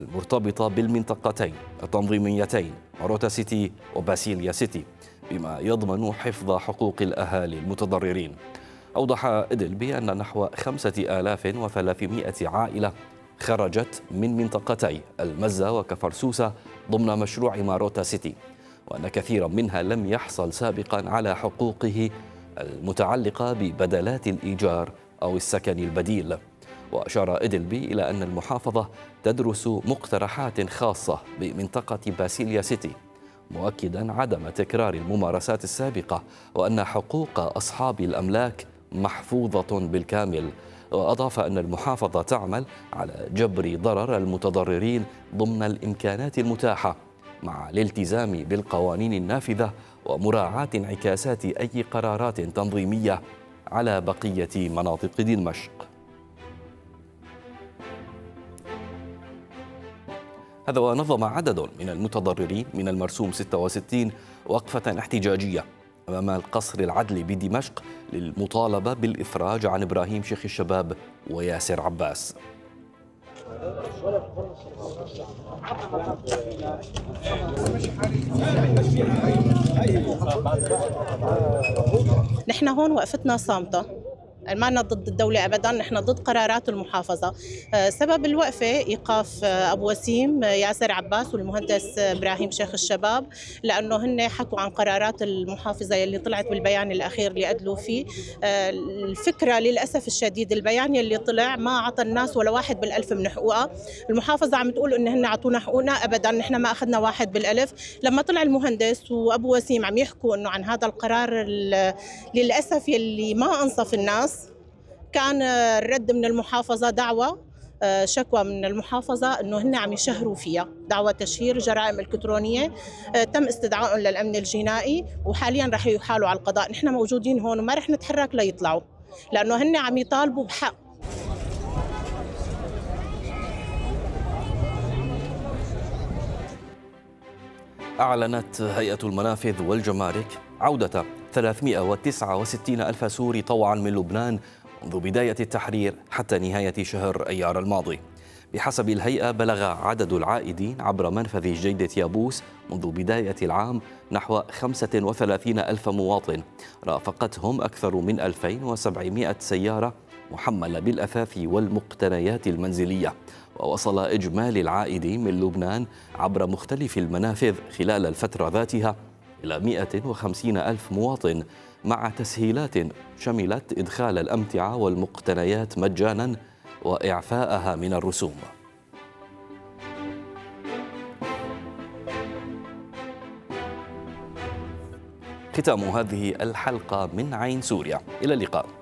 المرتبطة بالمنطقتين التنظيميتين روتا سيتي وباسيليا سيتي، بما يضمن حفظ حقوق الأهالي المتضررين. أوضح إدلبي أن نحو 5300 عائلة خرجت من منطقتي المزة وكفرسوسة ضمن مشروع ماروتا سيتي، وأن كثيرا منها لم يحصل سابقا على حقوقه المتعلقة ببدلات الإيجار أو السكن البديل. وأشار إدلبي إلى أن المحافظة تدرس مقترحات خاصة بمنطقة باسيليا سيتي، مؤكدا عدم تكرار الممارسات السابقة وأن حقوق أصحاب الأملاك محفوظة بالكامل. وأضاف أن المحافظة تعمل على جبر ضرر المتضررين ضمن الإمكانات المتاحة مع الالتزام بالقوانين النافذة ومراعاة انعكاسات أي قرارات تنظيمية على بقية مناطق دمشق. هذا ونظم عدد من المتضررين من المرسوم 66 وقفة احتجاجية أمام القصر العدلي بدمشق للمطالبة بالإفراج عن إبراهيم شيخ الشباب وياسر عباس. نحن هون وقفتنا صامتة، ما ضد الدولة أبداً، نحن ضد قرارات المحافظة. سبب الوقفة إيقاف أبو وسيم ياسر عباس والمهندس إبراهيم شيخ الشباب، لأنه هن حكوا عن قرارات المحافظة يلي طلعت بالبيان الأخير اللي أدلوا فيه. الفكرة للأسف الشديد البيان يلي طلع ما عطى الناس ولا 1 بالألف من حقوقها. المحافظة عم تقول إن هن عطونا حقوقنا، أبداً نحن ما أخذنا 1 بالألف. لما طلع المهندس وأبو وسيم عم يحكوا إنه عن هذا القرار للأسف يلي ما أنصف الناس، كان الرد من المحافظة دعوة شكوى من المحافظة أنه هن عم يشهروا فيها دعوة تشهير جرائم إلكترونية. تم استدعائهم للأمن الجنائي وحاليا رح يحالوا على القضاء. نحن موجودين هون وما رح نتحرك ليطلعوا، لأنه هن عم يطالبوا بحق. أعلنت هيئة المنافذ والجمارك عودة 369 ألف سوري طوعا من لبنان منذ بداية التحرير حتى نهاية شهر أيار الماضي. بحسب الهيئة بلغ عدد العائدين عبر منفذ جيدة يابوس منذ بداية العام نحو 35 ألف مواطن، رافقتهم أكثر من 2700 سيارة محملة بالأثاث والمقتنيات المنزلية. ووصل إجمالي العائدين من لبنان عبر مختلف المنافذ خلال الفترة ذاتها إلى 150 ألف مواطن، مع تسهيلات شملت إدخال الأمتعة والمقتنيات مجانا وإعفاءها من الرسوم. ختام هذه الحلقة من عين سوريا، إلى اللقاء.